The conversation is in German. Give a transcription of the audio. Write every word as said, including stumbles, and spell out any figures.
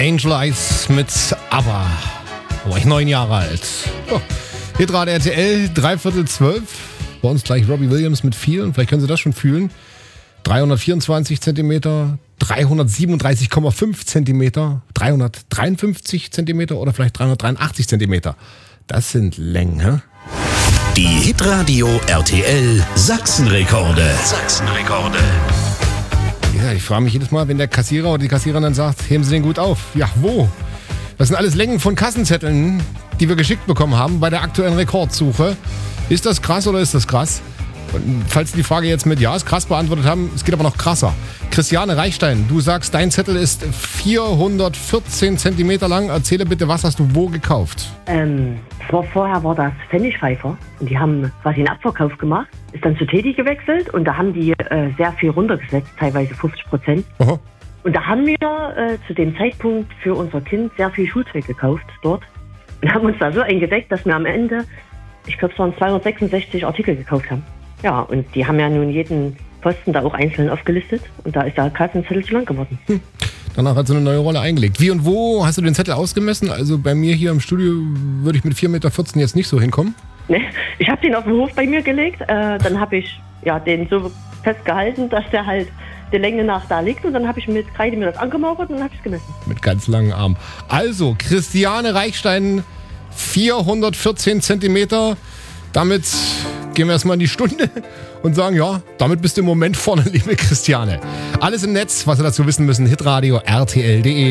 Angel Eyes mit ABBA. Da war ich neun Jahre alt. Oh. Hitradio R T L, dreiviertel zwölf. Bei uns gleich Robbie Williams mit vielen. Vielleicht können Sie das schon fühlen. dreihundertvierundzwanzig Zentimeter, dreihundertsiebenunddreißig Komma fünf Zentimeter, dreihundertdreiundfünfzig Zentimeter oder vielleicht dreihundertdreiundachtzig Zentimeter. Das sind Längen, hä? Die Hitradio R T L Sachsenrekorde. Sachsenrekorde. Ja, ich frage mich jedes Mal, wenn der Kassierer oder die Kassiererin dann sagt, heben Sie den gut auf. Ja, wo? Das sind alles Längen von Kassenzetteln, die wir geschickt bekommen haben bei der aktuellen Rekordsuche. Ist das krass oder ist das krass? Und falls Sie die Frage jetzt mit Ja ist krass beantwortet haben, es geht aber noch krasser. Christiane Reichstein, du sagst, dein Zettel ist vierhundertvierzehn Zentimeter lang. Erzähle bitte, was hast du wo gekauft? Ähm, das war, vorher war das Pfennigpfeifer und die haben quasi einen Abverkauf gemacht, ist dann zu Teddy gewechselt und da haben die äh, sehr viel runtergesetzt, teilweise fünfzig Prozent. Aha. Und da haben wir äh, zu dem Zeitpunkt für unser Kind sehr viel Schulzeug gekauft dort und haben uns da so eingedeckt, dass wir am Ende, ich glaube es waren zweihundertsechsundsechzig Artikel gekauft haben. Ja, und die haben ja nun jeden Posten da auch einzeln aufgelistet und da ist der Kassenzettel zu lang geworden. Hm. Danach hat sie eine neue Rolle eingelegt. Wie und wo hast du den Zettel ausgemessen? Also bei mir hier im Studio würde ich mit vier Meter vierzehn jetzt nicht so hinkommen. Ne, ich habe den auf den Hof bei mir gelegt, äh, dann habe ich ja, den so festgehalten, dass der halt der Länge nach da liegt und dann habe ich mit Kreide mir das angemauert und dann habe ich es gemessen. Mit ganz langen Armen. Also, Christiane Reichstein, vierhundertvierzehn Zentimeter. Damit gehen wir erstmal in die Stunde und sagen, ja, damit bist du im Moment vorne, liebe Christiane. Alles im Netz, was Sie dazu wissen müssen, hitradio R T L punkt de.